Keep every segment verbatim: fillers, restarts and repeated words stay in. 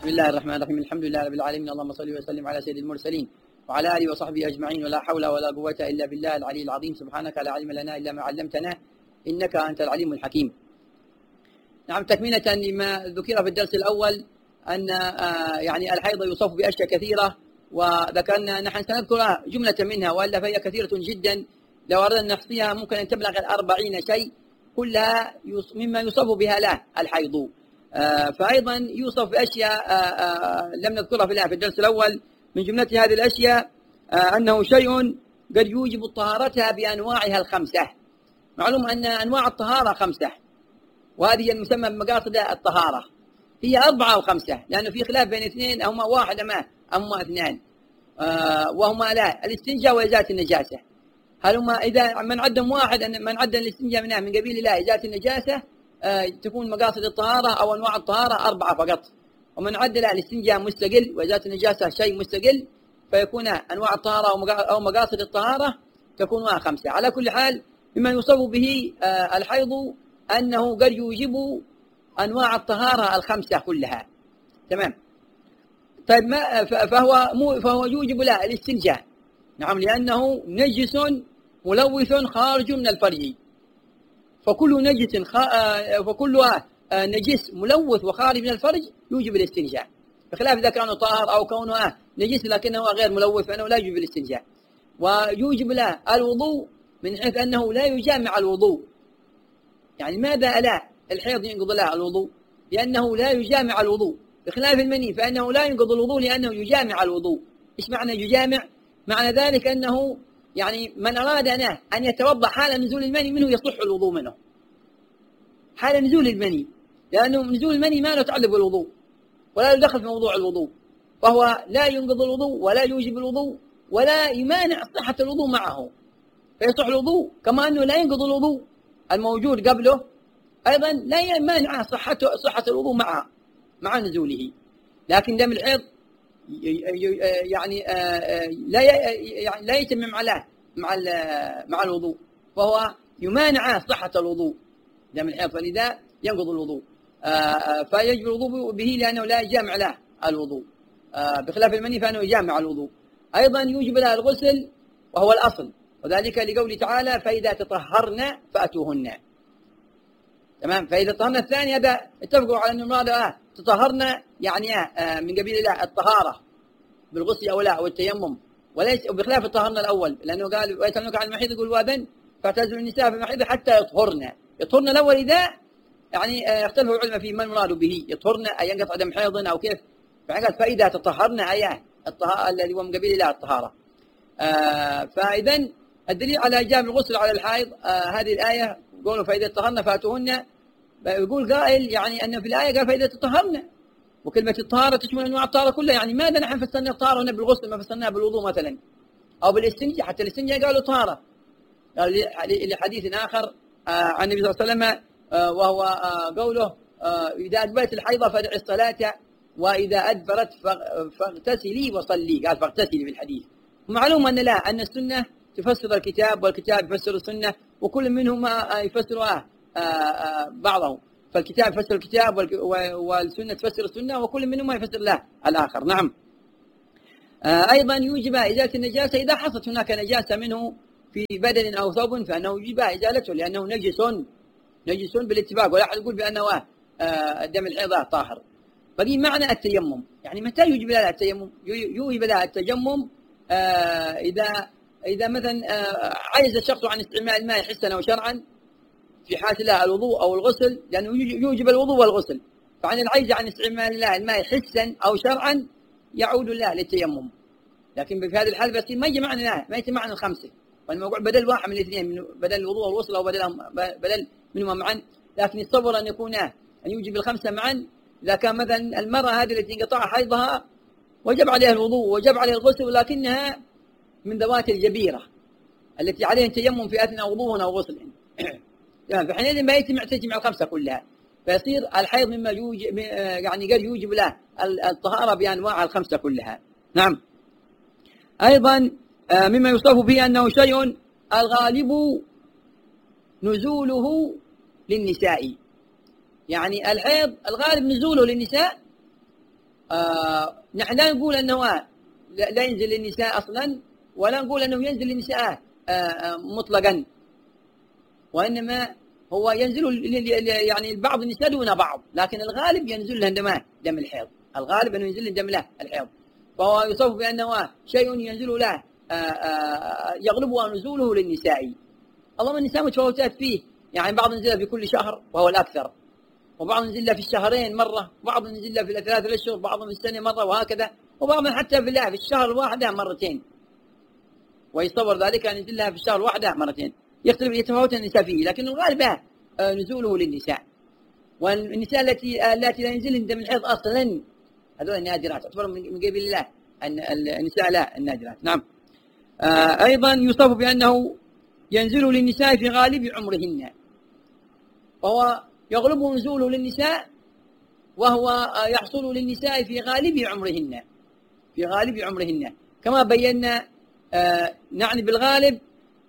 بسم الله الرحمن الرحيم. الحمد لله رب العالمين، اللهم صل وسلم على سيد المرسلين وعلى آله وصحبه أجمعين، ولا حول ولا قوة إلا بالله العلي العظيم. سبحانك لا علم لنا إلا ما علمتنا إنك أنت العليم الحكيم. نعم، تكملة لما ذكر في الدرس الأول أن يعني الحيض يوصف بأشياء كثيرة، وذكرنا نحن سنذكر جملة منها، وإلا فهي كثيرة جدا لو أردنا أن نحصيها ممكن أن تبلغ الأربعين شيء، كلها مما يوصف بها له الحيض. فأيضا يوصف بأشياء لم نذكرها في في الدرس الأول. من جملة هذه الأشياء أنه شيء قد يوجب طهارتها بأنواعها الخمسة. معلوم أن أنواع الطهارة خمسة، وهذه المسمى بمقاصد الطهارة. هي أربعة أو خمسة، لأنه في خلاف بين اثنين، هما واحد ما هما اثنان، وهما لا الاستنجاء وإزالة النجاسة. هل هما إذا من عدم واحد من عدم الاستنجاء منها من قبيل لا إزالة النجاسة تكون مقاصد الطهارة أو أنواع الطهارة أربعة فقط، ومن عدل الاستنجاء مستقل وإزالة النجاسة شيء مستقل فيكون أنواع الطهارة أو مقاصد الطهارة تكون خمسة. على كل حال مما يوصف به الحيض أنه قد يوجب أنواع الطهارة الخمسة كلها. تمام. طيب ما فهو مو فهو يوجب لا الاستنجاء. نعم، لأنه نجس ملوث خارج من الفرج، فكل نجس خ... فكل نجس ملوث وخارج من الفرج يوجب الاستنجاء، بخلاف إذا كان طاهر أو كونه نجس لكنه غير ملوث فإنه لا يوجب الاستنجاء. ويوجب له الوضوء من حيث أنه لا يجامع الوضوء. يعني ماذا لا الحيض ينقض له الوضوء؟ لأنه لا يجامع الوضوء، بخلاف المني فإنه لا ينقض الوضوء لأنه يجامع الوضوء. إيش معنى يجامع؟ معنى ذلك أنه يعني من أراد أنه أن يتوضأ حال نزول المني منه يصح الوضوء منه حال نزول المني، لأنه نزول المني ما له تعلق بالوضوء ولا يدخل في موضوع الوضوء، فهو لا ينقض الوضوء ولا يوجب الوضوء ولا يمانع صحة الوضوء معه، فيصح الوضوء. كما أنه لا ينقض الوضوء الموجود قبله، أيضا لا يمانع صحة صحة الوضوء مع مع نزوله. لكن دم الحيض يعني لا يعني لا يتمم على مع مع الوضوء، فهو يمانع صحة الوضوء دم الحيض، فلذا ينقض الوضوء. فيجب الوضوء به لأنه لا يجامع له الوضوء، بخلاف المني فإنه يجامع الوضوء. أيضا يوجب له الغسل وهو الأصل، وذلك لقوله تعالى فإذا تطهرن فأتوهن. تمام. فإذا تطهرن الثاني هذا اتفقوا على أن المراد آه تطهرن يعني آه من قبيل لا الطهارة بالغسل أو لا أو التيمم، وليس بخلاف الطهرن الأول، لأنه قال ويسألونك عن المحيض يقول وأذن فاعتزلوا النساء في المحيض حتى يطهرن. يطهرن الأول إذا يعني آه اختلفوا العلماء في ما المراد به، يطهرن أي ينقطع دم حيض أو كيف. فقال فإذا تطهرن أي الطهارة الذي هو من قبيل لا الطهارة. آه فإذا الدليل على إيجاب الغسل على الحائض آه هذه الآية، قولوا فإذا تطهرن فأتوهن. يقول قائل يعني أن في الآية قال فإذا تطهرن، وكلمة الطهارة تشمل أنواع الطهارة كلها. يعني ماذا نحن فسرنا الطهارة هنا بالغسل ما فسرناها بالوضوء مثلا أو بالاستنجاء؟ حتى الاستنجاء قالوا طهارة. قال لحديث آخر آه عن النبي صلى الله عليه وسلم آه وهو آه قوله آه إذا أدبرت الحيضة فادعي الصلاة وإذا أدبرت فاغتسلي وصلي. قال فاغتسلي في الحديث. ومعلوم أن لا أن السنة تفسر الكتاب والكتاب يفسر السنة، وكل منهما يفسر بعضه. فالكتاب يفسر الكتاب والسنة تفسر السنة، وكل منهما يفسر له الآخر. نعم. أيضا يوجب إزالة النجاسة إذا حصلت هناك نجاسة منه في بدن أو ثوب فإنه يجب إزالته لأنه نجس نجس بالاتفاق، ولا أحد يقول بأنه دم الحيض طاهر. فدي معنى التيمم. يعني متى يوجب لها التيمم؟ يوجب لها التيمم إذا إذا مثلا عجز الشخص عن استعمال الماء حسا أو شرعا في حال لا الوضوء أو الغسل، لأنه يوجب الوضوء والغسل. فعن العجز عن استعمال الماء حسا أو شرعا يعود له للتيمم. لكن في هذه الحالة بس ما يجمعنا ما يجمعنا الخمسة، والموضوع بدل واحد من الاثنين، بدل الوضوء والغسل أو بدل بدل منهما معا. لكن يتصور أن يكون أن يوجب الخمسة معا إذا كان مثلا المرأة هذه التي انقطع حيضها وجب عليها الوضوء وجب عليها الغسل، ولكنها من ذوات الجبيرة التي عليها التيمم في أثناء وضوء أو غسل. يعني فحينئذ ما يتم تجمع الخمسة كلها، فيصير الحيض مما يوجب يعني قد يوجب له الطهارة بأنواع الخمسة كلها. نعم. أيضا مما يوصف به أنه شيء الغالب نزوله للنساء. يعني الحيض الغالب نزوله للنساء آه نحن لا نقول أنه لا ينزل للنساء أصلا، ولا نقول أنه ينزل للنساء آه مطلقا، وإنما هو ينزل يعني بعض النساء دون بعض، لكن الغالب ينزل لهم دم دم الحيض، الغالب أنه ينزل دم له الحيض، فهو يوصف بأنه شيء ينزل له يغلبها نزوله للنساء. اللهم النساء متفاوتات فيه، يعني بعض ينزل في كل شهر وهو الأكثر، وبعض ينزل في الشهرين مرة، وبعض ينزل في ثلاثة أشهر، وبعضهم في السنة مرة، وهكذا، وبعضهم حتى في الله في الشهر الواحد مرتين، ويصور ذلك أن ينزل لها في الشهر الواحد مرتين، يختلف يتفاوت النساء فيه، لكن الغالب نزوله للنساء. والنساء التي التي لا ينزلن دم الحيض أصلا هذول النادرات، تعتبر من قبيل الله النساء لا النادرات. نعم. آه أيضا يوصف بأنه ينزل للنساء في غالب عمرهن، وهو يغلب نزوله للنساء، وهو يحصل للنساء في غالب عمرهن، في غالب عمرهن كما بينا. آه نعني بالغالب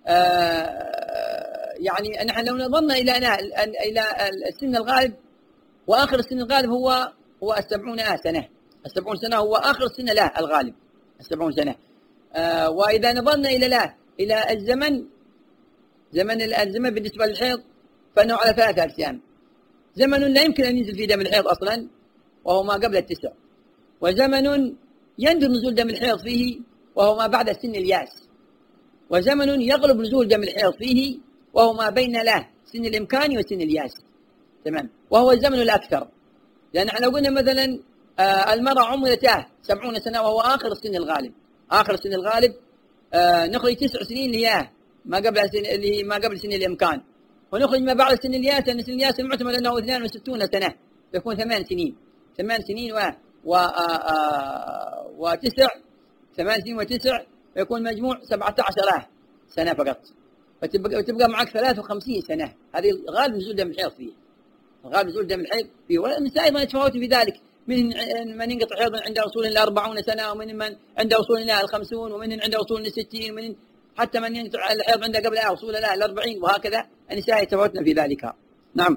آه يعني نحن لو نظرنا إلى إلى السن الغالب، وآخر السن الغالب هو هو السبعون سنة، السبعون سنة هو آخر السن له الغالب، السبعون سنة. آه وإذا نظرنا إلى لا إلى الزمن، زمن الزمن بالنسبة للحيض فإنه على ثلاثة أقسام: زمن لا يمكن أن ينزل فيه دم الحيض أصلا وهو ما قبل التسع، وزمن يندر نزول دم الحيض فيه وهو ما بعد سن الياس، وزمن يغلب نزول دم الحيض فيه وهو ما بين له سن الإمكان وسن الياس. تمام. وهو الزمن الأكثر، لأن احنا لو قلنا مثلا آه المرأة عمرته سبعون سنة وهو آخر السن الغالب، آخر السن الغالب آه نخرج تسع سنين اللي هي ما قبل سن اللي ما قبل سن الإمكان، ونخرج ما بعد سن الياس، لأن سن الياس المعتمد أنه اثنين وستون سنة، يكون ثمان سنين، ثمان سنين و و آه آه وتسع، ثمان سنين وتسع يكون مجموع سبعة عشر سنة فقط، فتبقى تبقى معك ثلاث وخمسين سنة. هذه غالب نزول دم الحيض فيه، غالب نزول دم الحيض فيه. والنساء أيضا يتفاوتون في ذلك، من من ينقطع حيض عند وصول إلى أربعين سنة، ومن من عند وصول إلى الخمسون، ومن عند وصول إلى ستين، ومن حتى من ينقطع الحيض عند قبل وصول إلى الأربعين، وهكذا النساء يتفاوتن في ذلك. نعم.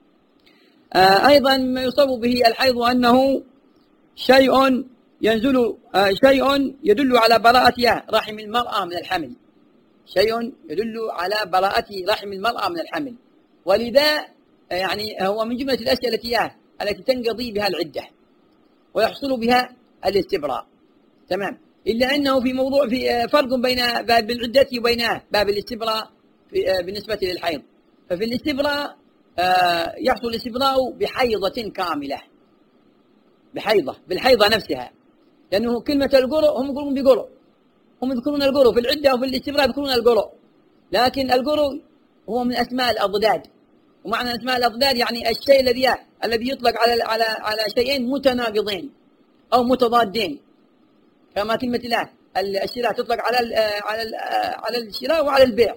آه أيضا ما يصاب به الحيض أنه شيء ينزل آه شيء يدل على براءة رحم المرأة من الحمل، شيء يدل على براءة رحم المرأة من الحمل، ولذا يعني هو من جملة الأشياء التي التي تنقضي بها العدة ويحصل بها الاستبراء. تمام. إلا أنه في موضوع في فرق بين باب العدة وبين باب الاستبراء بالنسبة للحيض. ففي الاستبراء يحصل الاستبراء بحيضة كاملة، بحيضة بالحيضة نفسها، لأنه كلمة القرء هم يقولون بقرء، هم يذكرون القرء في العدة وفي الاستبراء يذكرون القرء، لكن القرء هو من أسماء الأضداد، ومعنى أسماء الأضداد يعني الشيء الذي الذي يطلق على على على شيئين متناقضين أو متضادين، كما كلمة الله الشراء تطلق على ال على ال على الشراء وعلى البيع.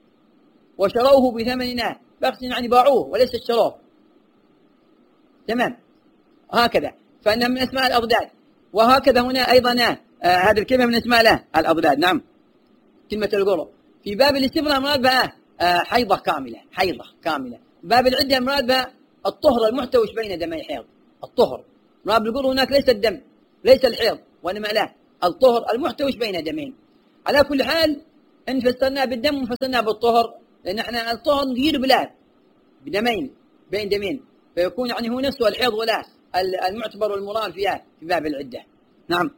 وشروه بثمن بخس يعني باعوه وليس اشتروه. تمام. هكذا فإنها من أسماء الأضداد، وهكذا هنا أيضا آه هذه الكلمة من أسماء له الأضداد. نعم. كلمة القرء في باب الاستبراء مراد بها آه حيضة كاملة، حيضة كاملة. باب العدة مراد بها الطهر المحتوش بين دمي حيض، الطهر. مراد بالقرء هناك ليس الدم، ليس الحيض، وإنما لا الطهر المحتوش بين دمين. على كل حال إن فسرناه بالدم وفسرناه بالطهر، لأن احنا الطهر نقيد بلا بدمين، بين دمين، فيكون يعني هو نفسه الحيض ولا المعتبر والمراد فيها في باب العدة. نعم.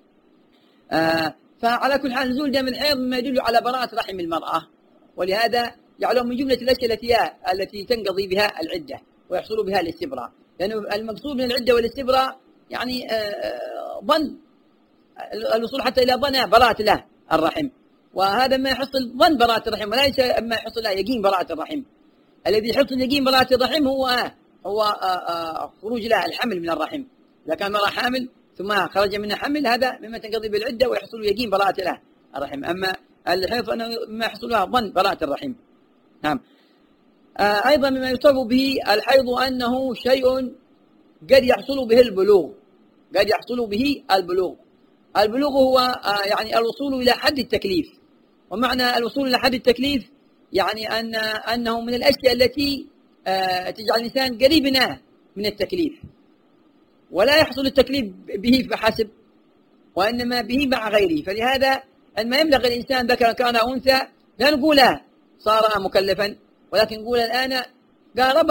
آه فعلى كل حال نزول دم الحيض مما يدل على براءة رحم المرأة، ولهذا يعلم من جملة الأشياء التي التي تنقضي بها العدة ويحصل بها الاستبراء، لأنه المقصود من العدة والاستبراء يعني آه ظن الوصول حتى إلى ظن براءة له الرحم، وهذا ما يحصل ظن براءة الرحم وليس ما يحصل له يقين براءة الرحم. الذي يحصل يقين براءة الرحم هو هو خروج له الحمل من الرحم. إذا كان مرأة حامل ثم خرج منها حمل هذا مما تنقضي بالعدة ويحصل يقين براءة له الرحم. أما الحيض فإنه ما يحصل له ظن براءة الرحم. نعم. أيضا مما يصاب به الحيض أنه شيء قد يحصل به البلوغ، قد يحصل به البلوغ. البلوغ هو يعني الوصول إلى حد التكليف، ومعنى الوصول إلى حد التكليف يعني أن أنه من الأشياء التي تجعل الإنسان قريب من التكليف، ولا يحصل التكليف به فحسب، وإنما به مع غيره. فلهذا أن يبلغ الإنسان ذكر كان أنثى لا نقول صار مكلفا، ولكن نقول الآن قارب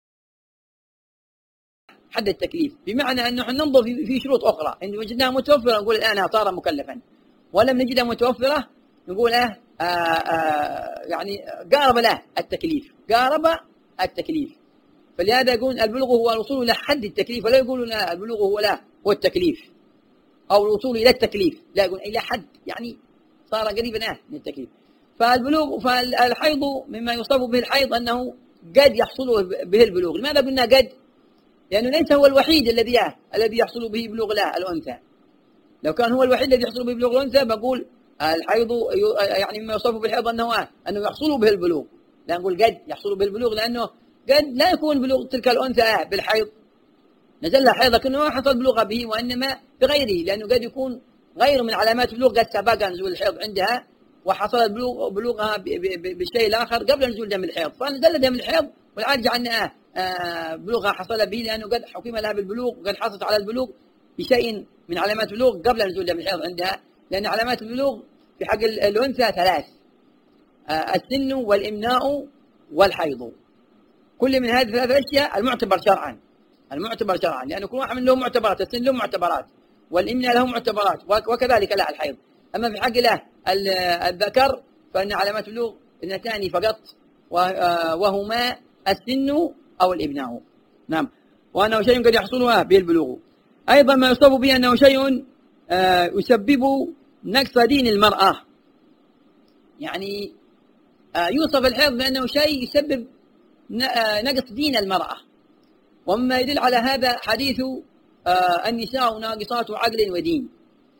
حد التكليف، بمعنى أنه ننظر في شروط أخرى، إن وجدناها متوفرة نقول الآن صار مكلفا، ولم نجدها متوفرة نقول آه آه يعني قارب له التكليف، قارب التكليف. فلهذا يقول البلوغ هو الوصول إلى حد التكليف، ولا يقولون البلوغ هو لا هو التكليف أو الوصول إلى التكليف، لا يقول إلى حد، يعني صار قريبا من التكليف. فالبلوغ فالحيض مما يصاب به الحيض أنه قد يحصل به البلوغ. لماذا قلنا قد؟ لأنه ليس هو الوحيد الذي الذي يحصل به بلوغ لا الأنثى. لو كان هو الوحيد الذي يحصل به بلوغ الأنثى بقول الحيض يعني مما يصاب بالحيض أنه أنه يحصل به البلوغ، لا نقول قد يحصل به البلوغ، لأنه قد لا يكون بلوغ تلك الأنثى بالحيض، نزل لها حيض لكنه ما حصل بلوغها به، وإنما بغيره، لأنه قد يكون غير من علامات البلوغ قد سبق نزول الحيض عندها وحصل البلوغ بلوغها بالشيء الآخر قبل نزول دم الحيض، فنزل دم الحيض والعاد جعلنا بلوغها حصل به لأنه قد حكم لها بالبلوغ وقد حصلت على البلوغ بشيء من علامات البلوغ قبل نزول دم الحيض عندها. لأن علامات البلوغ في حق الأنثى ثلاث: السن والإمناء والحيض. كل من هذه الثلاث أشياء المعتبر شرعا، المعتبر شرعا، لأن كل واحد من له معتبرات، السن له معتبرات والإمناء له معتبرات، وكذلك لا الحيض. أما في حق له الذكر فإن علامات البلوغ اثنتان فقط، وهما السن أو الإمناء. نعم، وأنه شيء قد يحصلها به البلوغ. أيضا ما يصاب به أنه شيء يسبب نقص دين المرأة، يعني يوصف الحيض بأنه شيء يسبب نقص دين المرأة. ومما يدل على هذا حديث النساء ناقصات عقل ودين،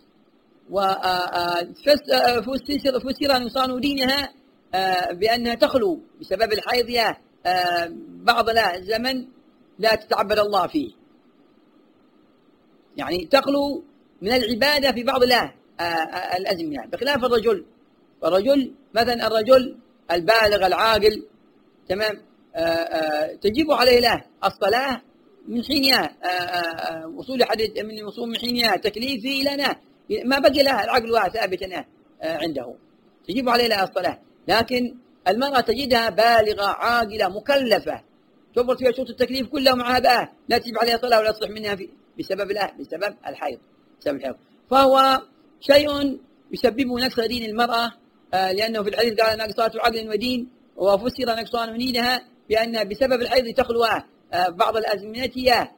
وفسر نقصان دينها بأنها تخلو بسبب الحيض بعض لا زمن لا تتعبد الله فيه، يعني تخلو من العبادة في بعض لا الأزمنة، بخلاف الرجل. الرجل مثلا الرجل البالغ العاقل تمام تجب عليه له الصلاة من حينها وصول حدث من وصول من حينها تكليفي إلى نه ما بقي لها العقل ثابتا عنده، تجب عليه له الصلاة. لكن المرأة تجدها بالغة عاقلة مكلفة توفرت فيها شروط التكليف كلها، ومع هذا لا تجب عليها صلاة ولا تصلح منها في بسبب لا بسبب الحيض بسبب الحيض. فهو شيء يسبب نقص دين المرأة، لأنه في الحديث قال ناقصات عقل ودين، وفسر نقصان دينها بأن بسبب الحيض تخلو بعض الأزمنة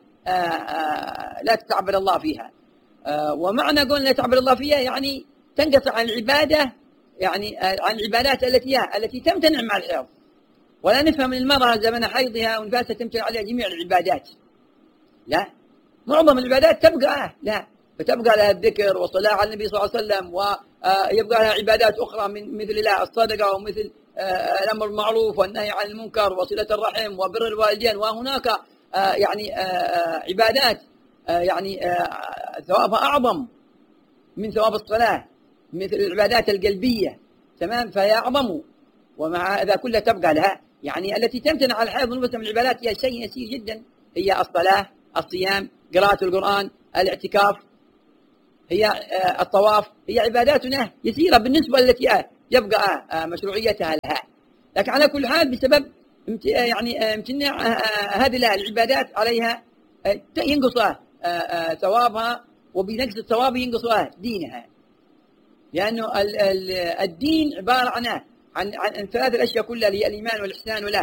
لا تتعبد الله فيها. ومعنى قول لا تتعبد الله فيها يعني تنقطع عن العبادة، يعني عن العبادات التي التي تمتنع مع الحيض. ولا نفهم من المرأة زمن حيضها ونفاسها تمتنع عليها جميع العبادات، لا، معظم العبادات تبقى لا، فتبقى لها الذكر والصلاة على النبي صلى الله عليه وسلم، ويبقى لها عبادات أخرى من مثل لا الصدقة ومثل الأمر بالمعروف والنهي عن المنكر وصلة الرحم وبر الوالدين. وهناك يعني عبادات يعني ثوابها أعظم من ثواب الصلاة، مثل العبادات القلبية تمام، فهي أعظم. ومع هذا كله تبقى لها يعني التي تمتنع على الحيض ونفسها من العبادات هي شيء يسير جدا، هي الصلاة، الصيام، قراءة القرآن، الاعتكاف، هي الطواف، هي عباداتنا يسيرة بالنسبة التي يبقى مشروعيتها لها. لكن على كل حال بسبب يعني امتناع هذه العبادات عليها ينقص ثوابها، وبنقص الثواب ينقص دينها، لأنه الدين عبارة عن عن عن ثلاث الأشياء كلها اللي هي الإيمان والإحسان وله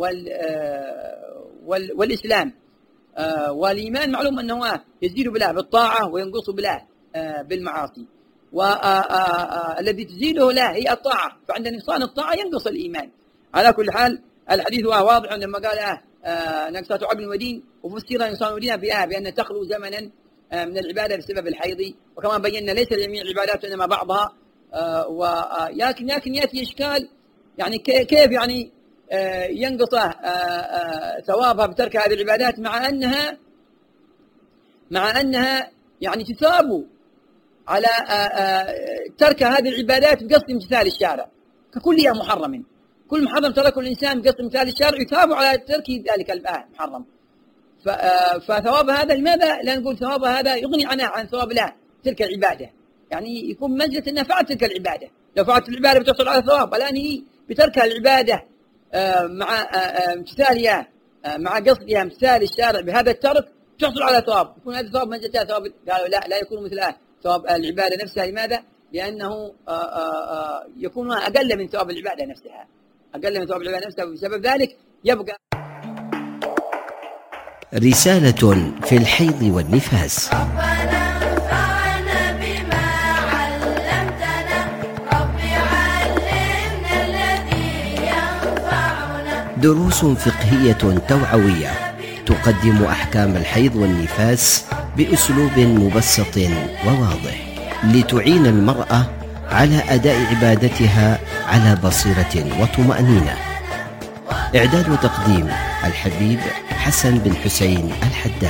وال والإسلام. والإيمان معلوم أنه يزيد بالله بالطاعة وينقص بالله بالمعاصي، والذي تزيده لا هي الطاعة، فعند نقصان الطاعة ينقص الإيمان. على كل حال الحديث هو واضح لما قال نقصات عقل ودين، وفسر نقصان دينها بآه بأن تخلو زمنا من العبادة بسبب الحيض. وكما بينا ليس جميع العبادات إنما بعضها، ولكن لكن يأتي إشكال يعني كيف يعني ينقص ثوابها بترك هذه العبادات مع أنها مع أنها يعني تثاب على ترك هذه العبادات بقصد امتثال الشارع ككلها محرم. كل محرم تركه الإنسان بقصد امتثال الشارع يثاب على ترك ذلك المحرم. فثواب هذا لماذا لا نقول ثواب هذا يغني عنها عن ثواب لا تلك العبادة؟ يعني يكون منزلة أنها فعلت تلك العبادة، لو فعلت العبادة بتحصل على ثواب، الآن هي بتركها العبادة مع امتثالها مع قصدها امتثال الشارع بهذا الترك تحصل على ثواب، يكون هذا ثواب منزلتها ثواب. قالوا لا لا يكون مثل ثواب العبادة نفسها. لماذا؟ لأنه يكون أقل من ثواب العبادة نفسها، أقل من ثواب العبادة نفسها، وبسبب ذلك يبقى. رسالة في الحيض والنفاس. دروس فقهية توعوية تقدم أحكام الحيض والنفاس بأسلوب مبسط وواضح لتعين المرأة على أداء عبادتها على بصيرة وطمأنينة. إعداد وتقديم الحبيب حسن بن حسين الحداد.